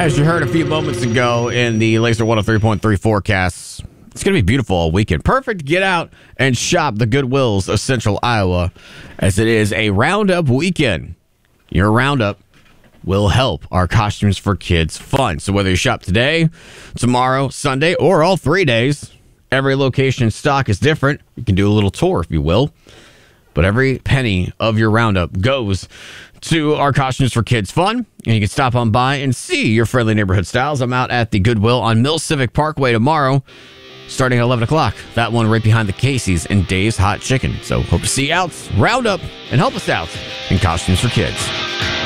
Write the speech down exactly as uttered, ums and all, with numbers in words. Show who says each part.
Speaker 1: As you heard a few moments ago in the Laser one oh three point three forecast, it's going to be beautiful all weekend. Perfect to get out and shop the Goodwills of Central Iowa, as it is a Roundup weekend. Your Roundup will help our Costumes for Kids fund. So whether you shop today, tomorrow, Sunday, or all three days, every location in stock is different. You can do a little tour, if you will. But every penny of your Roundup goes to our Costumes for Kids fund. And you can stop on by and see your friendly neighborhood styles. I'm out at the Goodwill on Mill Civic Parkway tomorrow, starting at eleven o'clock. That one right behind the Casey's and Dave's Hot Chicken. So hope to see you out, Roundup, and help us out in Costumes for Kids.